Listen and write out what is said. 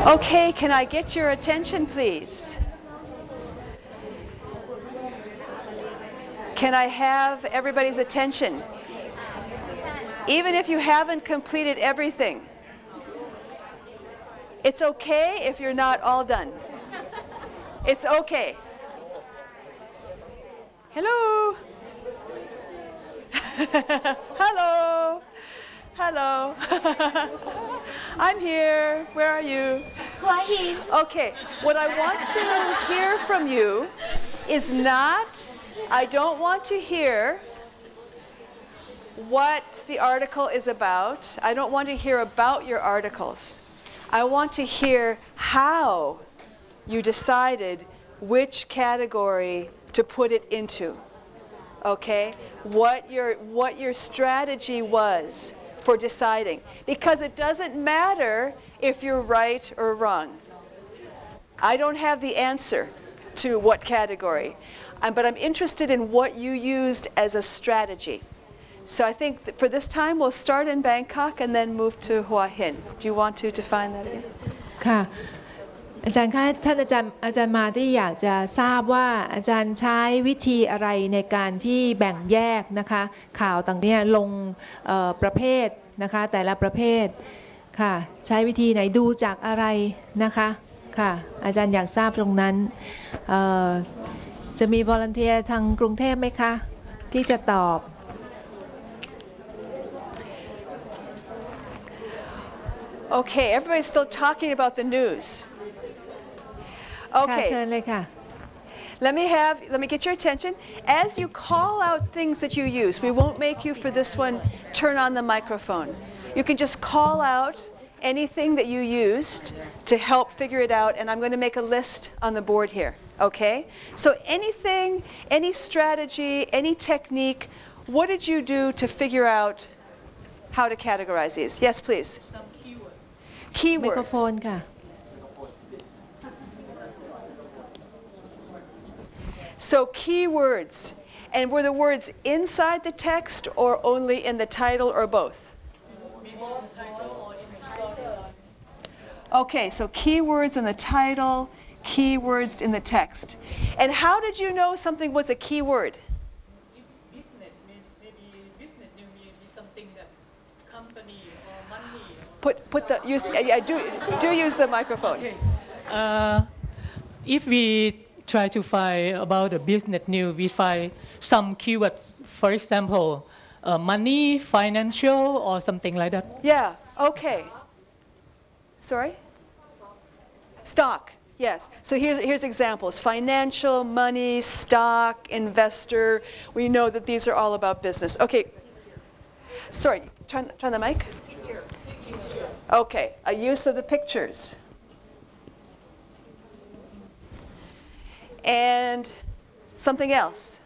Okay, can I get your attention, please? Can I have everybody's attention? Even if you haven't completed everything. It's okay if you're not all done. It's okay. Hello. Hello. Hello. I'm here. Where are you? Okay. What I want to hear from you is not, I don't want to hear what the article is about. I don't want to hear about your articles. I want to hear how you decided which category to put it into. Okay? What your strategy was for deciding. Because it doesn't matter if you're right or wrong. I don't have the answer to what category. But I'm interested in what you used as a strategy. So I think that for this time we'll start in Bangkok and then move to Hua Hin. Do you want to define that again? ค่ะอาจารย์คะท่านอาจารย์มาที่อยากจะทราบว่าอาจารย์ใช้วิธีอะไรในการที่แบ่งแยกนะคะข่าวต่างเนี่ยลงประเภทนะคะแต่ละประเภทค่ะใช้วิธีไหนดูจากอะไรนะคะค่ะอาจารย์อยากทราบตรงนั้นจะมีวอลันเทียร์ทางกรุงเทพไหมคะที่จะตอบ Okay, everybody's still talking about the news. Okay. Let me get your attention. As you call out things that you use, we won't make you for this one turn on the microphone. You can just call out anything that you used to help figure it out, and I'm going to make a list on the board here. Okay? So anything, any strategy, any technique, what did you do to figure out how to categorize these? Yes, please. Some keywords. Microphone ค่ะ So keywords. And were the words inside the text or only in the title or both? Okay, so keywords in the title, keywords in the text. And how did you know something was a keyword? Business, maybe business may be something that company or money. Do use the microphone. Okay. If we try to find about the business news, we find some keywords, for example, money, financial, or something like that. Yeah, okay. Sorry? Stock, yes. So here's examples. Financial, money, stock, investor. We know that these are all about business. Okay. Sorry, turn the mic. Okay, a use of the pictures. And something else.